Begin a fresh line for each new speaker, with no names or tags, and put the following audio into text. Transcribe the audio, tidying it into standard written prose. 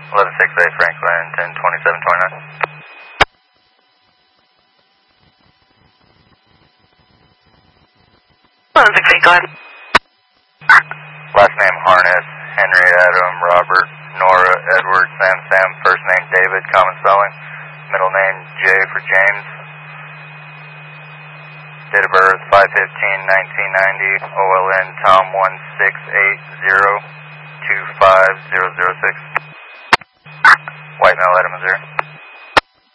11-6A Franklin, 10-27-29.
11-6A, go ahead.
Last name Harness, Henry, Adam, Robert, Nora, Edward, Sam, first name David, common spelling, middle name J for James, date of birth 5/15/1990, OLN Tom 168025006, white male, Adam, Missouri.